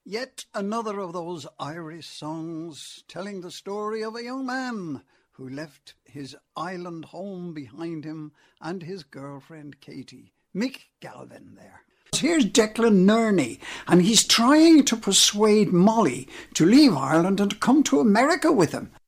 Yet another of those Irish songs telling the story of a young man who left his island home behind him and his girlfriend Katie. Mick Galvin there. Here's Declan Nerney, and he's trying to persuade Molly to leave Ireland and come to America with him.